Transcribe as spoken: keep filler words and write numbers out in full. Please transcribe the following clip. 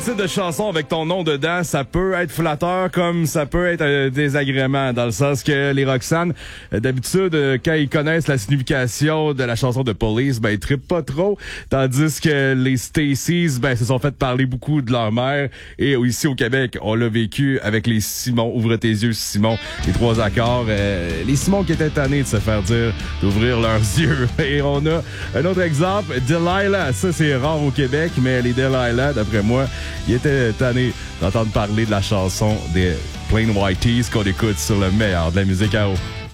style de chanson avec ton nom dedans, ça peut être flatteur comme ça peut être euh, désagrément, dans le sens que les Roxane, euh, d'habitude, euh, quand ils connaissent la signification de la chanson de Police, ben ils trippent pas trop, tandis que les Stacy's, ben se sont fait parler beaucoup de leur mère, et ici au Québec, on l'a vécu avec les Simon, Ouvre tes yeux Simon, les trois accords, euh, les Simon qui étaient tannés de se faire dire d'ouvrir leurs yeux. Et on a un autre exemple, Delilah, ça c'est rare au Québec, mais les Delilah, d'après moi, ils étaient tannés d'entendre parler de la chanson des Plain White Tees qu'on écoute sur le meilleur de la musique à eau.